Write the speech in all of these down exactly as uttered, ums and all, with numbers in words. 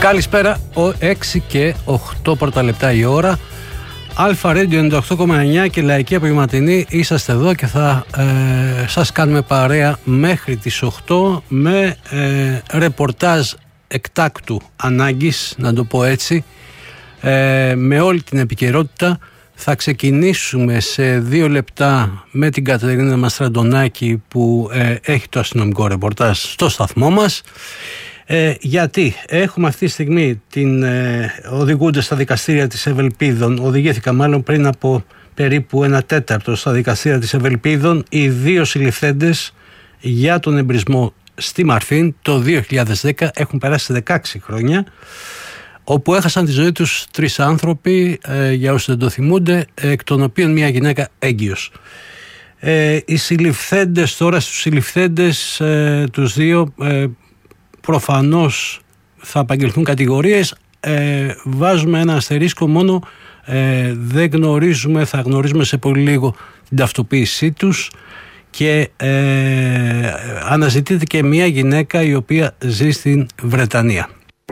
Καλησπέρα, έξι και οκτώ πρώτα λεπτά η ώρα. Αλφα Radio ενενήντα οκτώ κόμμα εννιά και Λαϊκή Απογευματινή, είσαστε εδώ και θα ε, σας κάνουμε παρέα μέχρι τις οκτώ με ε, ρεπορτάζ εκτάκτου ανάγκης, να το πω έτσι, ε, με όλη την επικαιρότητα. Θα ξεκινήσουμε σε δύο λεπτά με την Κατερίνα Μαστραντονάκη που ε, έχει το αστυνομικό ρεπορτάζ στο σταθμό μας. Ε, γιατί έχουμε αυτή τη στιγμή την, ε, οδηγούνται στα δικαστήρια της Ευελπίδων, οδηγήθηκαν μάλλον πριν από περίπου ένα τέταρτο στα δικαστήρια της Ευελπίδων οι δύο συλληφθέντες για τον εμπρισμό στη Μαρφίν το δύο χιλιάδες δέκα, έχουν περάσει δεκαέξι χρόνια, όπου έχασαν τη ζωή τους τρεις άνθρωποι, ε, για όσοι δεν το θυμούνται, εκ των οποίων μια γυναίκα έγκυος. Ε, οι συλληφθέντες τώρα, στους συλληφθέντες ε, τους δύο, ε, προφανώς θα απαγγελθούν κατηγορίες. Ε, βάζουμε ένα αστερίσκο μόνο, ε, δεν γνωρίζουμε, θα γνωρίζουμε σε πολύ λίγο την ταυτοποίησή τους και ε, αναζητείται και μια γυναίκα η οποία ζει στην Βρετανία.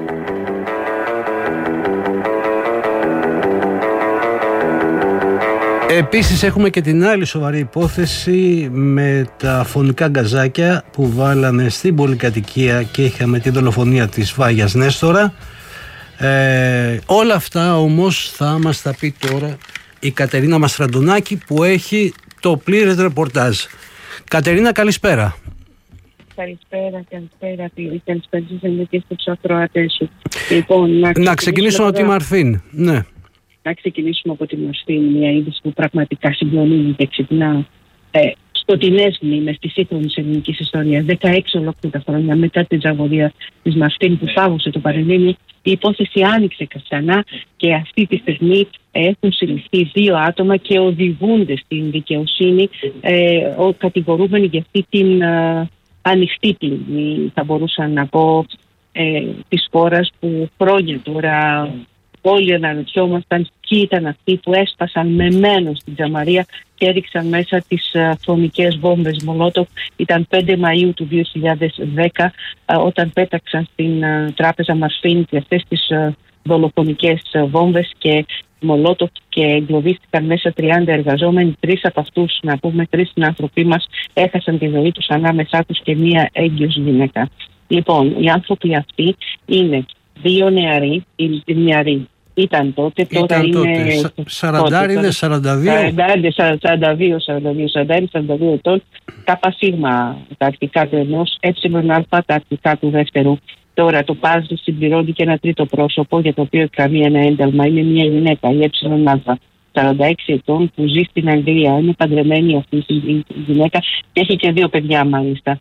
Επίσης έχουμε και την άλλη σοβαρή υπόθεση με τα φωνικά γκαζάκια που βάλανε στην πολυκατοικία και είχαμε τη δολοφονία της Βάγιας Νέστορα. Ε, όλα αυτά όμως θα μας τα πει τώρα η Κατερίνα Μαστραντονάκη που έχει το πλήρες ρεπορτάζ. Κατερίνα, καλησπέρα. Καλησπέρα, καλησπέρα. Καλησπέρα και στους ακροατές σου. Λοιπόν, να, να ξεκινήσουμε από τη Μαρφίν. Ναι. Να ξεκινήσουμε από τη Μαρφίν, μια είδηση που πραγματικά συγκλονίζει και ξυπνά ε, σκοτεινές μνήμες της σύγχρονης ελληνικής ιστορίας. δεκαέξι ολόκληρα χρόνια μετά την τραγωδία της Μαρφίν που πάγωσε το Πανελλήνιο, η υπόθεση άνοιξε ξανά και αυτή τη στιγμή έχουν συλληφθεί δύο άτομα και οδηγούνται στην δικαιοσύνη ε, ο κατηγορούμενοι για αυτή την ε, ανοιχτή πληγή, θα μπορούσα να πω, ε, της χώρας που χρόνια τώρα όλοι αναρωτιόμασταν ποιοι ήταν αυτοί που έσπασαν με μένος στην Τζαμαρία και έριξαν μέσα τις uh, φωνικές βόμβες Μολότοφ. Ήταν πέντε Μαΐου του δύο χιλιάδες δέκα uh, όταν πέταξαν στην uh, τράπεζα Μαρφίν και αυτές τις uh, δολοφονικές uh, βόμβες και Μολότοφ και εγκλωβίστηκαν μέσα τριάντα εργαζόμενοι. Τρεις από αυτούς, να πούμε, τρεις συνάνθρωποι μας έχασαν τη ζωή τους, ανάμεσά τους και μία έγκυος γυναίκα. Λοιπόν, οι άνθρωποι αυτοί είναι δύο νεαροί, οι νεαροί ήταν τότε, τώρα ήταν είναι... τότε. σαράντα είναι, σαράντα δύο. σαράντα δύο, σαράντα δύο, σαράντα δύο ετών. Κάπα σίγμα τα αρχικά του ενός, έψιλον αλφα τα αρχικά του δεύτερου. Τώρα το πάζ συμπληρώνει και ένα τρίτο πρόσωπο για το οποίο εκκρεμεί ένα ένταλμα. Είναι μια γυναίκα, η έψιλον αλφα, σαράντα έξι ετών, που ζει στην Αγγλία. Είναι παντρεμένη αυτή η γυναίκα και έχει και δύο παιδιά μάλιστα.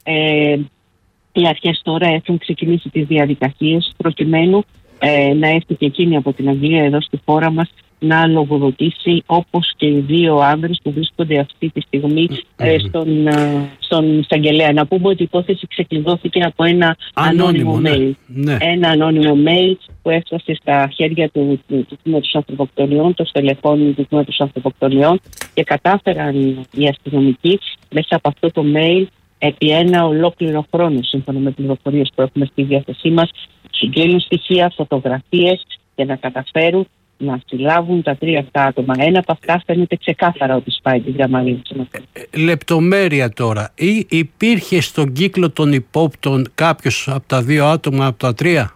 Ε, Οι αρχές τώρα έχουν ξεκινήσει τις διαδικασίες προκειμένου ε, να έρθει και εκείνη από την Αγγλία εδώ στη χώρα μας να λογοδοτήσει, όπως και οι δύο άνδρες που βρίσκονται αυτή τη στιγμή ε, στον, ε, στον εισαγγελέα. Να πούμε ότι η υπόθεση ξεκλειδώθηκε από ένα ανώνυμο, ανώνυμο mail. Ναι. Ένα ανώνυμο mail που έφτασε στα χέρια του, του, του Τμήματος Ανθρωποκτονιών, το στελεχών του Τμήματος Ανθρωποκτονιών, και κατάφεραν οι αστυνομικοί μέσα από αυτό το mail επί ένα ολόκληρο χρόνο, σύμφωνα με τις πληροφορίες που έχουμε στη διάθεσή μας, συγκλίνουν στοιχεία, φωτογραφίες και να καταφέρουν να συλλάβουν τα τρία αυτά άτομα. Ένα από αυτά φαίνεται ξεκάθαρα ότι σπάει την Τζαμαρία. Ε, λεπτομέρεια τώρα. Ή υπήρχε στον κύκλο των υπόπτων κάποιος από τα δύο άτομα, από τα τρία?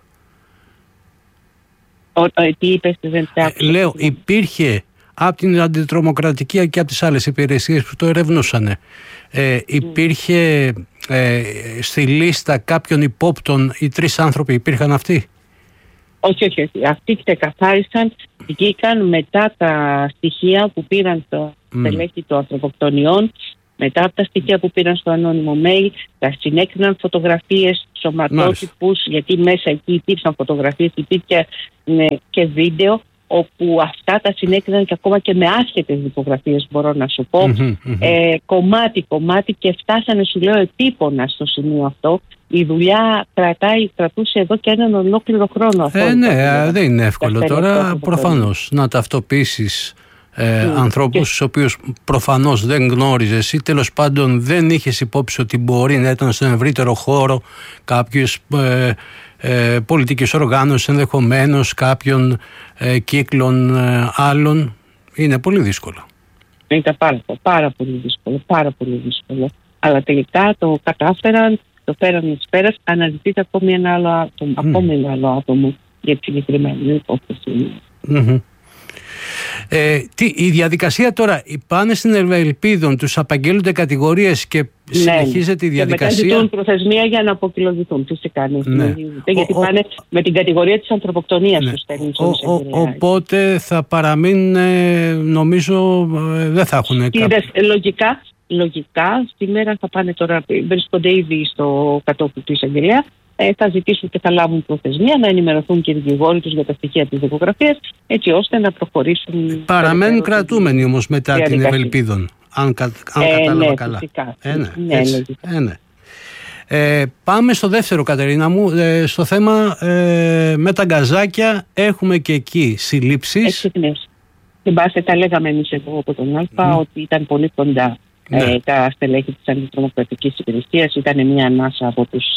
Ο, ο, τι είπες, δεν ε, Λέω, υπήρχε από την αντιτρομοκρατική και από τις άλλες υπηρεσίες που το ερευνούσαν. Ε, υπήρχε ε, στη λίστα κάποιων υπόπτων οι τρεις άνθρωποι, υπήρχαν αυτοί? Όχι, όχι, όχι. Αυτοί ξεκαθάρισαν, βγήκαν μετά τα στοιχεία που πήραν στο στελέχη mm. των ανθρωποκτονιών, μετά από τα στοιχεία που πήραν στο ανώνυμο mail, τα συνέκριναν φωτογραφίες, σωματότυπους, γιατί μέσα εκεί υπήρξαν φωτογραφίες, υπήρχε ναι, και βίντεο, όπου αυτά τα συνέκριναν και ακόμα και με άσχετες δικογραφίες, μπορώ να σου πω, mm-hmm, mm-hmm. Ε, κομμάτι κομμάτι, και φτάσανε, σου λέω, επίπονα στο σημείο αυτό. Η δουλειά κρατάει, κρατούσε εδώ και έναν ολόκληρο χρόνο. Ε, ναι, δεν είναι εύκολο τώρα προφανώς να ταυτοποιήσεις ε, mm. ανθρώπους, τους οποίους προφανώς δεν γνώριζες ή τέλος πάντων δεν είχες υπόψη ότι μπορεί να ήταν στον ευρύτερο χώρο κάποιες ε, ε, πολιτικές οργάνωσης, ενδεχομένως κάποιων ε, κύκλων ε, άλλων. Είναι πολύ δύσκολο. Ήταν πάρα, πάρα πολύ δύσκολο, πάρα πολύ δύσκολο. Αλλά τελικά το κατάφεραν, το φέραν εις πέρας, αναζητείται ακόμη ένα άλλο άτομο, mm. ακόμη ένα άλλο άτομο για τη συγκεκριμένη υπόθεση. Mm-hmm. Ε, τι, η διαδικασία τώρα, πάνε στην Ευελπίδων, τους απαγγέλλονται κατηγορίες και ναι, συνεχίζεται η διαδικασία. Και μετά ζητούν προθεσμία για να αποκυλωθούν. Φυσικά, ναι. Ναι. Γιατί ο, πάνε ο, με την κατηγορία της ανθρωποκτονίας ναι. τους στέλνουν. Ο, ο, οπότε θα παραμείνουν, νομίζω, δεν θα έχουν κάποιο. Λογικά, λογικά, σήμερα θα πάνε τώρα, βρίσκονται ήδη στο κατόπιν του εισαγγελέα. Ε, θα ζητήσουν και θα λάβουν προθεσμία να ενημερωθούν και οι δικηγόροι τους για τα στοιχεία της δικογραφίας, έτσι ώστε να προχωρήσουν. Παραμένουν κρατούμενοι όμως μετά την Ευελπίδων, αν, κα, αν ε, κατάλαβα ναι, καλά. Φυσικά. Ε, ναι, ναι, ε, ναι. Ε, πάμε στο δεύτερο, Κατερίνα μου, ε, στο θέμα ε, με τα γκαζάκια. Έχουμε και εκεί συλλήψεις. Εξυπνές. Θυμάστε, τα λέγαμε εμείς εδώ από τον Α, mm. ότι ήταν πολύ κοντά. Ναι. Ε, τα στελέχη της αντιτρομοκρατικής υπηρεσίας, ήταν μια ανάσα από τους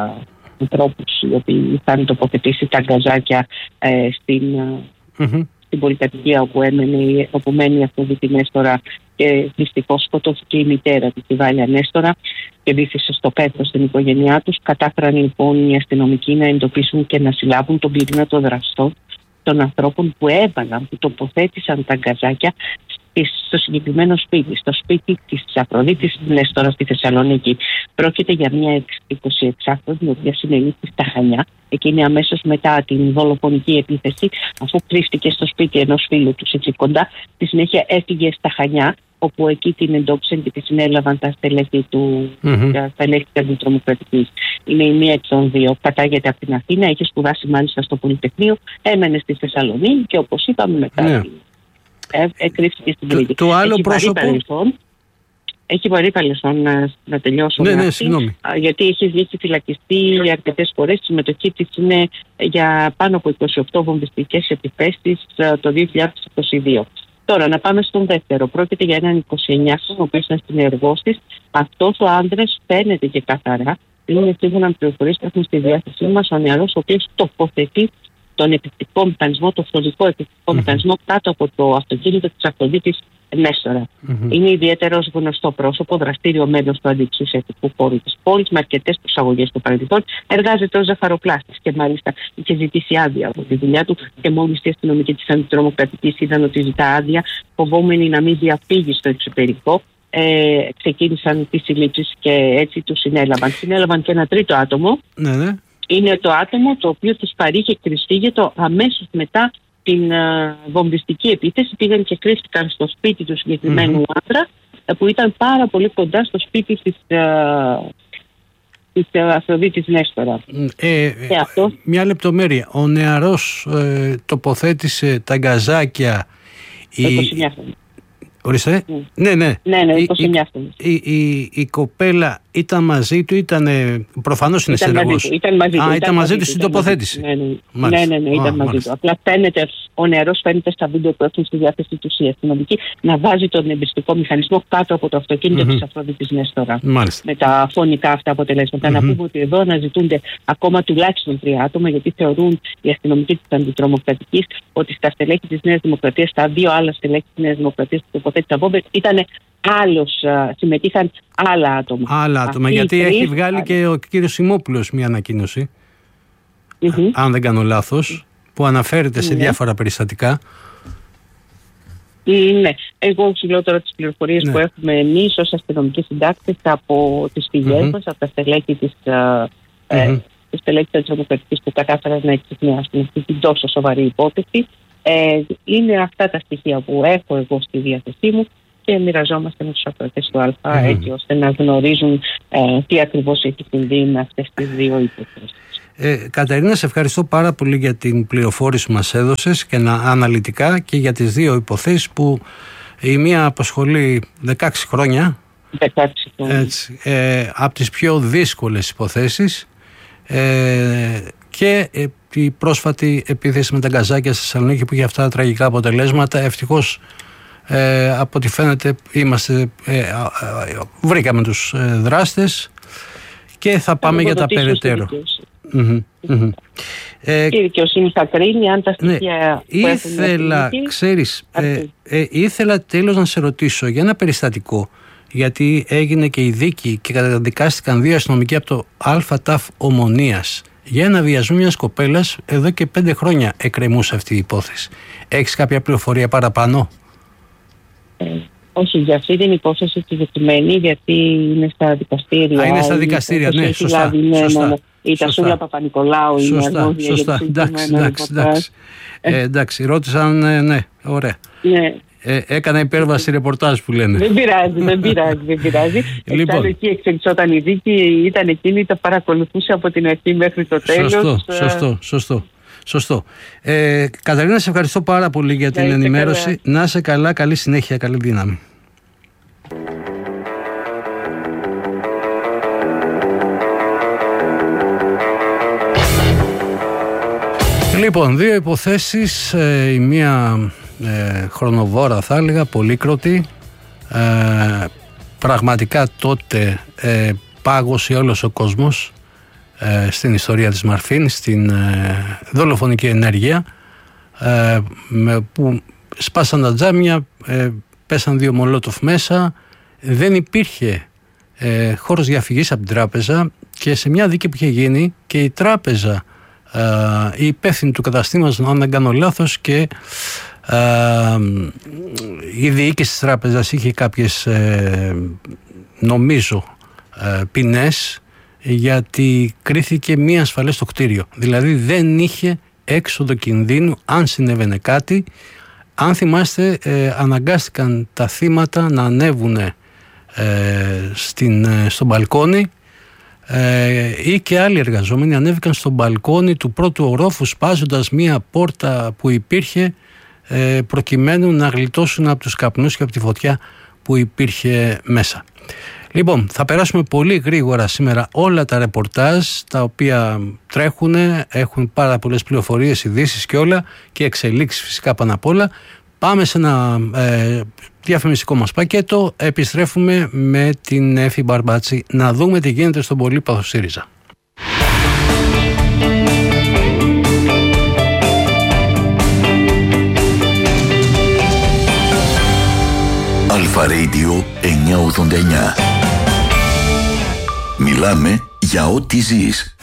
ανθρώπους οι οποίοι είχαν τοποθετήσει τα γκαζάκια ε, στην, mm-hmm. στην πολυκατοικία όπου, έμενε, όπου μένει η Αφροδίτη Νέστορα, και δυστυχώς σκοτώθηκε η μητέρα της, η Βάλια Νέστορα, και βύθισε στο πέθος στην οικογένειά τους. Κατάφεραν λοιπόν οι αστυνομικοί να εντοπίσουν και να συλλάβουν τον πυρήνα των δραστών, των ανθρώπων που έβαλαν, που τοποθέτησαν τα γκαζάκια στο συγκεκριμένο σπίτι, στο σπίτι της Αφροδίτης Νέστορα στη Θεσσαλονίκη. Πρόκειται για μια εικοσιεξάχρονη, η οποία συνελήφθη στα Χανιά, εκείνη αμέσως μετά την δολοφονική επίθεση, αφού κρύφτηκε στο σπίτι ενός φίλου του έτσι κοντά. Στη συνέχεια έφυγε στα Χανιά, όπου εκεί την εντόπισαν και τη συνέλαβαν τα στελέχη του, mm-hmm. τα στελέχη της αντιτρομοκρατικής. Είναι η μία εκ των δύο. Κατάγεται από την Αθήνα, είχε σπουδάσει μάλιστα στο Πολυτεχνείο, έμενε στη Θεσσαλονίκη και όπως είπαμε μετά. Yeah. Εκρύφθηκε στην Κρήτη. Το, το άλλο έχει πρόσωπο. Παρελθόν, έχει βαρύ παρελθόν να, να τελειώσω. Ναι, ναι, συγγνώμη. Γιατί έχει βγει φυλακιστεί αρκετές φορές. Η συμμετοχή της είναι για πάνω από είκοσι οκτώ βομβιστικές επιθέσεις το δύο χιλιάδες είκοσι δύο. Τώρα, να πάμε στον δεύτερο. Πρόκειται για έναν εικοσιεννιάχρονο, ο οποίος ήταν συνεργός της. Αυτός ο άντρας φαίνεται και καθαρά. Είναι σύμφωνα πληροφορίες που έχουμε στη διάθεσή μας, ο νεαρός, ο οποίος τοποθετεί τον επιθετικό μηχανισμό, το φροντικό επιθετικό mm-hmm. μηχανισμό κάτω από το αυτοκίνητο της Αφροδίτης Νέστορα. Mm-hmm. Είναι ιδιαίτερος γνωστό πρόσωπο, δραστήριο μέλος του αντιεξουσιαστικού χώρου της πόλης, με αρκετές προσαγωγές στο παρελθόν. Εργάζεται ως ζαχαροπλάστης και μάλιστα είχε ζητήσει άδεια από τη δουλειά του, και μόλις οι αστυνομικοί της αντιτρομοκρατικής είδαν ότι ζητά άδεια, φοβόμενοι να μην διαφύγει στο εξωτερικό, ε, ξεκίνησαν τις συλλήψεις και έτσι του συνέλαβαν. Συνέλαβαν και ένα τρίτο άτομο. Ναι, ναι. Είναι το άτομο το οποίο της παρήχε κρυστήγετο αμέσως μετά την uh, βομβιστική επίθεση. Πήγαν και κρύφτηκαν στο σπίτι του συγκεκριμένου mm-hmm. άντρα, που ήταν πάρα πολύ κοντά στο σπίτι της, uh, της uh, Αφροδίτης Νέστορα. Ε, και αυτό... Μια λεπτομέρεια. Ο νεαρός ε, τοποθέτησε τα γκαζάκια. είκοσι εννιά χρόνια. Ορίστε. Mm. Ναι, ναι. Ναι, ναι, είκοσι εννιά η, η, η, η κοπέλα ήταν μαζί του, ήταν. Προφανώς είναι συνεργός. Ήταν μαζί του. Α, ήταν, ήταν μαζί του στην τοποθέτηση. Ναι, ναι, ναι, ναι, ναι, ήταν Α, μαζί μάλιστα. του. Απλά φαίνεται, ο νεαρός φαίνεται στα βίντεο που έχουν στη διάθεση του οι αστυνομικοί να βάζει τον εμπιστικό μηχανισμό κάτω από το αυτοκίνητο mm-hmm. της Αφροδίτης Νέστορα. Με τα φωνικά αυτά αποτελέσματα. Mm-hmm. Να πούμε ότι εδώ αναζητούνται ακόμα τουλάχιστον τρία άτομα, γιατί θεωρούν οι αστυνομικοί της αντιτρομοκρατικής ότι στα στελέχη της Νέας Δημοκρατίας, τα δύο άλλα στελέχη της Νέας Δημοκρατίας που τοποθέτησαν βόμβες, ήταν άλλος, συμμετείχαν άλλα άτομα. Άλλα άτομα, Αυτή γιατί έχει βγάλει άλλα. Και ο κύριος Σιμόπουλος μια ανακοίνωση, mm-hmm. αν δεν κάνω λάθος, που αναφέρεται mm-hmm. σε διάφορα περιστατικά. Ναι, εγώ σου λέω τώρα τις πληροφορίες ναι. που έχουμε εμείς ως αστυνομικοί συντάκτες από τις πηγές mm-hmm. μας, από τα στελέχη της mm-hmm. ε, της αντιτρομοκρατικής που κατάφεραν να εξυπνιάσουν αυτή την τόσο σοβαρή υπόθεση. Ε, είναι αυτά τα στοιχεία που έχω εγώ στη διάθεσή μου και μοιραζόμαστε με τους ακροατές του Α, mm. έτσι ώστε να γνωρίζουν ε, τι ακριβώς έχει συμβεί με αυτές τις δύο υποθέσεις. Ε, Κατερίνα, σε ευχαριστώ πάρα πολύ για την πληροφόρηση που μας έδωσες και να, αναλυτικά και για τις δύο υποθέσεις που η μία απασχολεί δεκαέξι χρόνια, δεκαέξι χρόνια. Έτσι, ε, από τις πιο δύσκολες υποθέσεις, ε, και ε, η πρόσφατη επίθεση με τα γκαζάκια στη Θεσσαλονίκη που είχε αυτά τα τραγικά αποτελέσματα. Ευτυχώς Ε, από ό,τι φαίνεται είμαστε, ε, ε, βρήκαμε τους ε, δράστες και θα πάμε για τα περαιτέρω. Mm-hmm, mm-hmm. Ε, η δικαιοσύνη θα κρίνει αν τα στοιχεία ναι, που ήθελα, έχουν ξέρεις, ε, ε, ήθελα τέλος να σε ρωτήσω για ένα περιστατικό, γιατί έγινε και η δίκη και καταδικάστηκαν δύο αστυνομικοί από το ΑΤΑΦ Ομονίας για ένα βιασμό μιας κοπέλας. Εδώ και πέντε χρόνια εκκρεμούσε αυτή η υπόθεση. Έχεις κάποια πληροφορία παραπάνω? Ε, όχι, για αυτή την υπόθεση τη δεδομένη, γιατί είναι στα δικαστήρια. Α, είναι στα δικαστήρια, ναι, σωστά. Δηλαδή, σωστά. Ναι, η Τασούλα Παπα-Νικολάου είναι αρμόδια. Σωστά, εντάξει, εντάξει, εντάξει. Ε, εντάξει, ρώτησαν, ναι, ναι, ωραία. Ναι. Ε, έκανα υπέρβαση ρεπορτάζ που λένε. Δεν πειράζει, δεν πειράζει, δεν πειράζει. Λοιπόν. Εκεί εξελισσόταν η δίκη, ήταν εκείνη, τα παρακολουθούσε από την αρχή μέχρι το τέλος. Σωστό, σωστό, σωστό. Σωστό. Ε, Καταρίνα, σε ευχαριστώ πάρα πολύ για την ενημέρωση. Καλά. Να είσαι καλά, καλή συνέχεια, καλή δύναμη. Λοιπόν, δύο υποθέσεις, ε, η μία ε, χρονοβόρα θα έλεγα, πολύκροτη, ε, πραγματικά τότε ε, πάγωσε όλος ο κόσμος ε, στην ιστορία της Μαρφίν, στην ε, δολοφονική ενέργεια, ε, με, που σπάσαν τα τζάμια, ε, πέσαν δύο μολότοφ μέσα, δεν υπήρχε ε, χώρος διαφυγής από την τράπεζα και σε μια δίκη που είχε γίνει και η τράπεζα, Uh, η υπεύθυνη του καταστήματος, αν δεν κάνω λάθος, και uh, η διοίκηση της τράπεζας είχε κάποιες ε, νομίζω ε, ποινές, γιατί κρίθηκε μη ασφαλές το κτίριο, δηλαδή δεν είχε έξοδο κινδύνου αν συνέβαινε κάτι. Αν θυμάστε, ε, αναγκάστηκαν τα θύματα να ανέβουν ε, στην, ε, στο μπαλκόνι, Ε, ή και άλλοι εργαζόμενοι ανέβηκαν στο μπαλκόνι του πρώτου ορόφου σπάζοντας μία πόρτα που υπήρχε, ε, προκειμένου να γλιτώσουν από τους καπνούς και από τη φωτιά που υπήρχε μέσα. Λοιπόν, θα περάσουμε πολύ γρήγορα σήμερα όλα τα ρεπορτάζ τα οποία τρέχουν, έχουν πάρα πολλές πληροφορίες, ειδήσεις και όλα, και εξελίξεις φυσικά πάνω απ' όλα. Πάμε σε ένα ε, διαφημιστικό μας πακέτο, επιστρέφουμε με την Έφη Μπαρμπάτση να δούμε τι γίνεται στον πολύπαθο ΣΥΡΙΖΑ. Αλφα Radio εννιακόσια ογδόντα εννιά. Μιλάμε για ό,τι ζεις.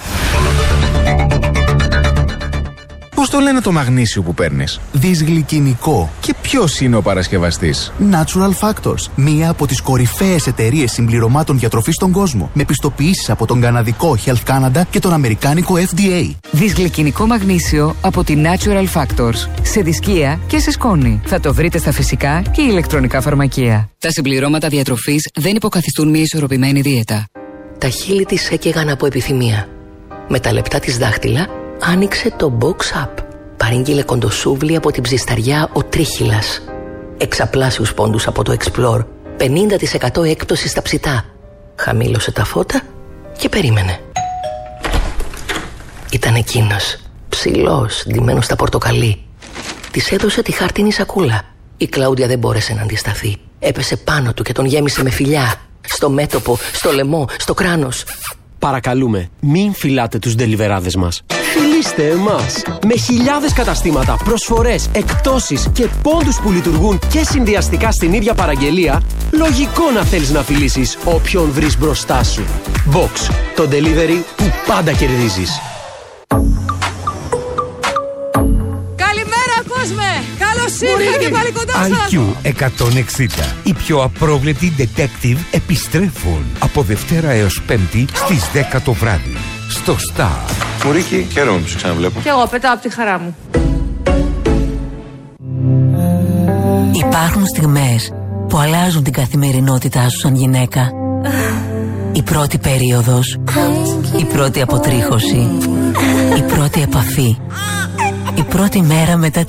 Πώς το λένε το μαγνήσιο που παίρνεις? Δυσγλυκινικό. Και ποιος είναι ο παρασκευαστής? Natural Factors, μία από τις κορυφαίες εταιρείες συμπληρωμάτων διατροφής στον κόσμο, με πιστοποιήσεις από τον καναδικό Health Canada και τον αμερικάνικο Εφ Ντι Έι. Δυσγλυκινικό μαγνήσιο από τη Natural Factors. Σε δισκία και σε σκόνη. Θα το βρείτε στα φυσικά και ηλεκτρονικά φαρμακεία. Τα συμπληρώματα διατροφής δεν υποκαθιστούν μια ισορροπημένη δίαιτα. Τα χείλη της έκαιγαν από επιθυμία. Με τα λεπτά της δάχτυλα άνοιξε το Box Up. Παρήγγειλε κοντοσούβλι από την ψισταριά ο Τρίχυλας. Εξαπλάσιους πόντους από το Explore. πενήντα τοις εκατό έκπτωση στα ψητά. Χαμήλωσε τα φώτα και περίμενε. Ήταν εκείνος, ψηλός, ντυμένος στα πορτοκαλί. Της έδωσε τη χάρτινη σακούλα. Η Κλάουντια δεν μπόρεσε να αντισταθεί. Έπεσε πάνω του και τον γέμισε με φιλιά. Στο μέτωπο, στο λαιμό, στο κράνος. Παρακαλούμε, μην φυλάτε τους ντελιβεράδες μας. Φιλήστε εμάς. Με χιλιάδες καταστήματα, προσφορές, εκπτώσεις και πόντους που λειτουργούν και συνδυαστικά στην ίδια παραγγελία, λογικό να θέλεις να φιλήσεις όποιον βρεις μπροστά σου. Box, το delivery που πάντα κερδίζεις. Καλημέρα, κόσμε! Καλώς ήρθατε και πάλι κοντά σας! άι κιου εκατόν εξήντα. Οι πιο απρόβλεπτοι detective επιστρέφουν από Δευτέρα έως Πέμπτη στις δέκα το βράδυ. Στο Star. Μουρίκη, χαίρομαι που σε ξαναβλέπω. Κι εγώ πετάω από τη χαρά μου. Υπάρχουν στιγμές που αλλάζουν την καθημερινότητά σου σαν γυναίκα. Η πρώτη περίοδος, η πρώτη αποτρίχωση, η πρώτη επαφή, η πρώτη μέρα μετά